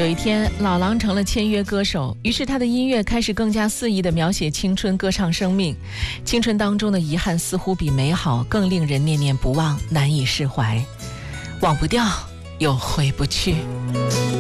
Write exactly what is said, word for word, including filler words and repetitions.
有一天，老狼成了签约歌手，于是他的音乐开始更加肆意地描写青春，歌唱生命。青春当中的遗憾似乎比美好更令人念念不忘，难以释怀，忘不掉又回不去。